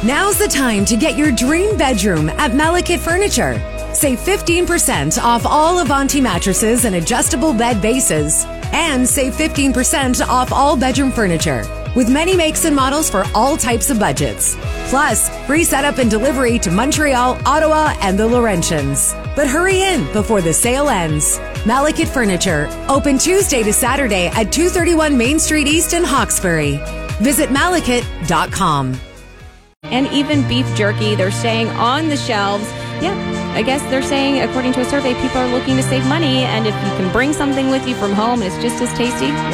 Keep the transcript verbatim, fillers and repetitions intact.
Now's the time to get your dream bedroom at Malekith Furniture. Save fifteen percent off all Avanti mattresses and adjustable bed bases. And save fifteen percent off all bedroom furniture, with many makes and models for all types of budgets. Plus, free setup and delivery to Montreal, Ottawa, and the Laurentians. But hurry in before the sale ends. Malekith Furniture, open Tuesday to Saturday at two thirty-one Main Street East in Hawkesbury. Visit malekith dot com. And even beef jerky, they're saying on the shelves. Yeah, I guess they're saying, according to a survey, people are looking to save money, and if you can bring something with you from home and it's just as tasty,